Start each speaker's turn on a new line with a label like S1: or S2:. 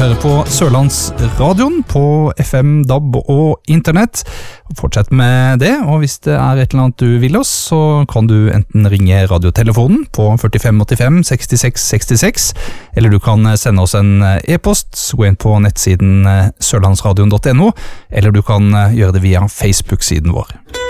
S1: hører på Sørlandsradioen på FM, DAB og internett. Fortsett med det, og hvis det er et eller annet du vil oss, så kan du enten ringe radiotelefonen på 4585 66 66, eller du kan sende oss en e-post, gå inn på nettsiden sørlandsradion.no, eller du kan gjøre det via Facebook-siden vår.